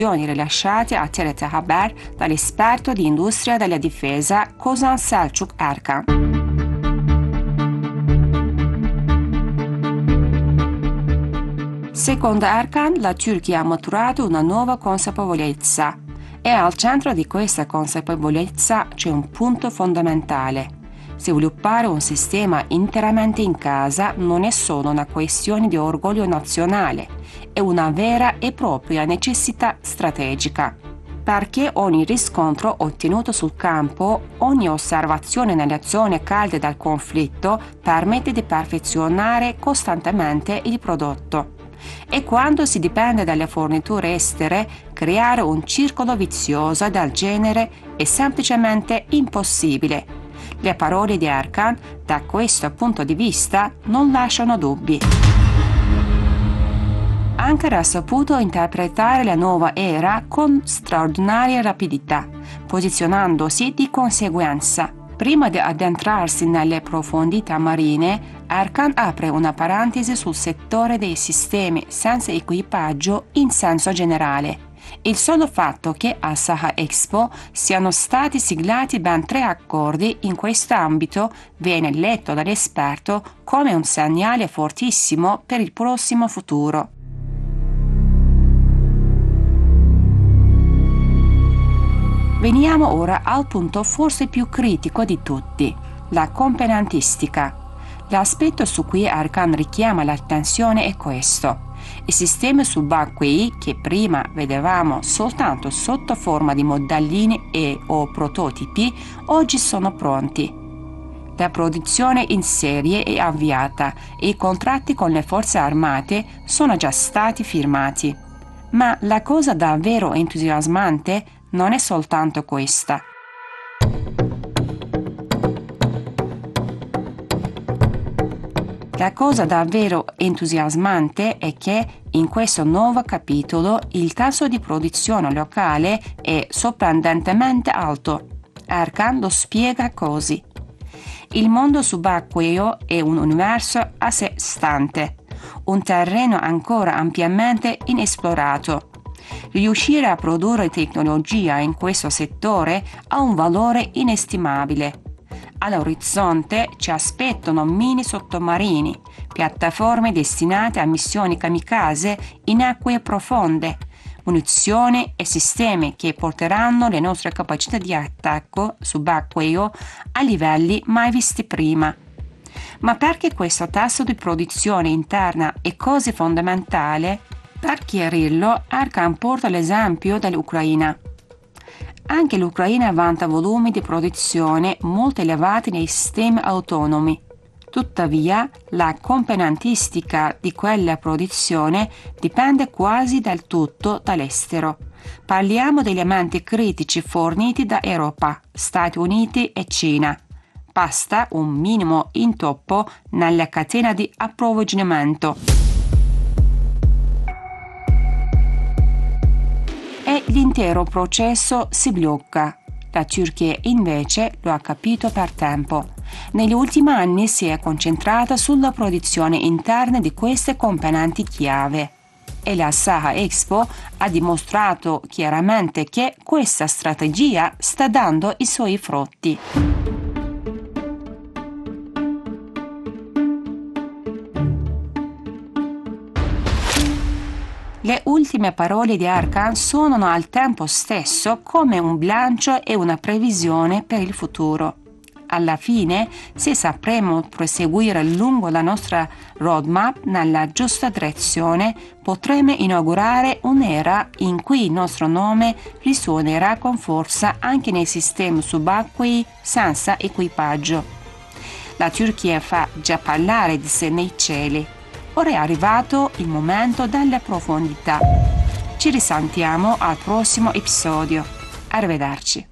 rilasciate a TRT Haber dall'esperto di industria della difesa Kozan Selçuk Erkan. Secondo Erkan, la Turchia ha maturato una nuova consapevolezza e al centro di questa consapevolezza c'è un punto fondamentale. Sviluppare un sistema interamente in casa non è solo una questione di orgoglio nazionale, è una vera e propria necessità strategica. Perché ogni riscontro ottenuto sul campo, ogni osservazione nelle zone calde del conflitto permette di perfezionare costantemente il prodotto. E quando si dipende dalle forniture estere, creare un circolo vizioso del genere è semplicemente impossibile. Le parole di Erkan, da questo punto di vista, non lasciano dubbi. Ankara ha saputo interpretare la nuova era con straordinaria rapidità, posizionandosi di conseguenza. Prima di addentrarsi nelle profondità marine, Erkan apre una parentesi sul settore dei sistemi senza equipaggio in senso generale. Il solo fatto che a Saha Expo siano stati siglati ben 3 accordi in questo ambito viene letto dall'esperto come un segnale fortissimo per il prossimo futuro. Veniamo ora al punto forse più critico di tutti, la componentistica. L'aspetto su cui Erkan richiama l'attenzione è questo. I sistemi subacquei, che prima vedevamo soltanto sotto forma di modellini o prototipi, oggi sono pronti. La produzione in serie è avviata e i contratti con le forze armate sono già stati firmati. Ma la cosa davvero entusiasmante non è soltanto questa. La cosa davvero entusiasmante è che in questo nuovo capitolo il tasso di produzione locale è sorprendentemente alto. Erkan lo spiega così. Il mondo subacqueo è un universo a sé stante, un terreno ancora ampiamente inesplorato. Riuscire a produrre tecnologia in questo settore ha un valore inestimabile. All'orizzonte ci aspettano mini sottomarini, piattaforme destinate a missioni kamikaze in acque profonde, munizioni e sistemi che porteranno le nostre capacità di attacco subacqueo a livelli mai visti prima. Ma perché questo tasso di produzione interna è così fondamentale? Per chiarirlo, Erkan porta l'esempio dell'Ucraina. Anche l'Ucraina vanta volumi di produzione molto elevati nei sistemi autonomi. Tuttavia, la componentistica di quella produzione dipende quasi del tutto dall'estero. Parliamo di elementi critici forniti da Europa, Stati Uniti e Cina. Basta un minimo intoppo nella catena di approvvigionamento. E l'intero processo si blocca. La Turchia invece lo ha capito per tempo. Negli ultimi anni si è concentrata sulla produzione interna di queste componenti chiave. E la Saha Expo ha dimostrato chiaramente che questa strategia sta dando i suoi frutti. Le ultime parole di Erkan suonano al tempo stesso come un bilancio e una previsione per il futuro. Alla fine, se sapremo proseguire lungo la nostra roadmap nella giusta direzione, potremo inaugurare un'era in cui il nostro nome risuonerà con forza anche nei sistemi subacquei senza equipaggio. La Turchia fa già parlare di sé nei cieli. Ora è arrivato il momento delle profondità. Ci risentiamo al prossimo episodio. Arrivederci.